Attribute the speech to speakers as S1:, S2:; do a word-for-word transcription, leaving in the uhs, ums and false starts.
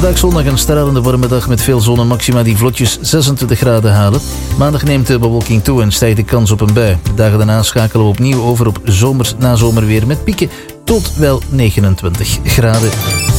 S1: Vandaag zondag een stralende warme dag met veel zon en maxima die vlotjes zesentwintig graden halen. Maandag neemt de bewolking toe en stijgt de kans op een bui. De dagen daarna schakelen we opnieuw over op zomers na zomerweer met pieken tot wel negenentwintig graden.